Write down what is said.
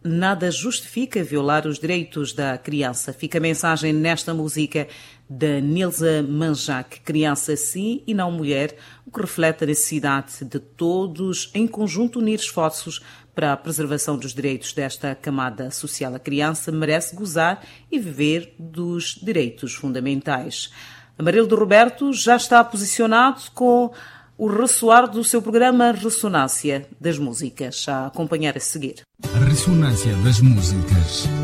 nada justifica violar os direitos da criança. Fica a mensagem nesta música da Nilza Manjac, criança sim e não mulher, o que reflete a necessidade de todos em conjunto unir esforços para a preservação dos direitos desta camada social. A criança merece gozar e viver dos direitos fundamentais. Amarildo Roberto já está posicionado com o ressoar do seu programa Ressonância das Músicas, a acompanhar a seguir. A Ressonância das Músicas.